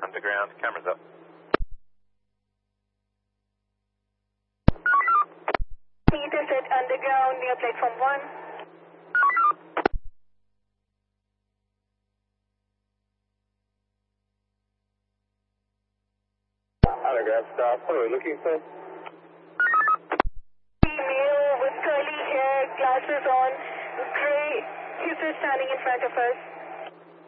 underground, cameras up. Peter said underground near platform 1. Underground staff, what are we looking for? Male with curly hair, glasses on, grey. He's just standing in front of us.